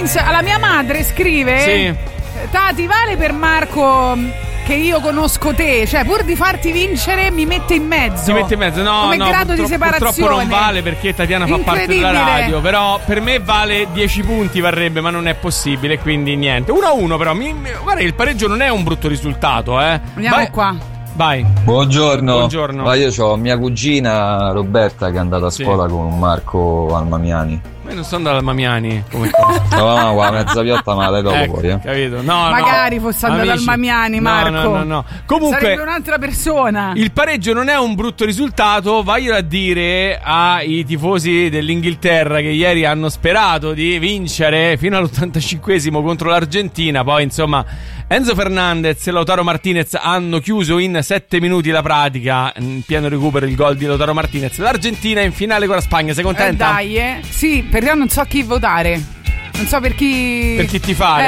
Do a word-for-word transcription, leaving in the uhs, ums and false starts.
Vince, alla mia madre scrive: sì. Tati, vale per Marco che io conosco te, cioè pur di farti vincere mi mette in mezzo. Si mette in mezzo, no, come no, grado di separazione. Purtroppo non vale perché Tatiana fa parte della radio, però per me vale dieci punti varrebbe, ma non è possibile, quindi niente. uno a uno però, mi, mi, guarda, il pareggio non è un brutto risultato, eh. Andiamo Vai. qua. Vai. Buongiorno. Buongiorno. Ma io ho mia cugina Roberta che è andata a Sì. scuola con Marco Almamiani. Ma io non sono andato al Mamiani come No, no, guarda, mezza piotta ma la dopo ecco, poi, eh. capito? No, Magari no. fosse andato Amici. al Mamiani, Marco. No, no, no, no. Comunque sarebbe un'altra persona. il pareggio non è un brutto risultato, voglio a dire ai tifosi dell'Inghilterra che ieri hanno sperato di vincere fino all'ottantacinquesimo contro l'Argentina, poi insomma Enzo Fernandez e Lautaro Martinez hanno chiuso in sette minuti la pratica, in pieno recupero il gol di Lautaro Martinez. L'Argentina è in finale con la Spagna, sei contenta? Eh dai, eh. Sì, però non so chi votare. Non so per chi. Per chi ti fa?